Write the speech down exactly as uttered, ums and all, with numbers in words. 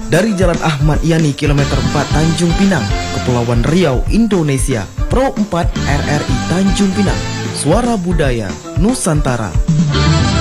dari Jalan Ahmad Yani kilometer empat Tanjung Pinang, Kepulauan Riau, Indonesia. Pro empat R R I Tanjung Pinang, Suara Budaya Nusantara.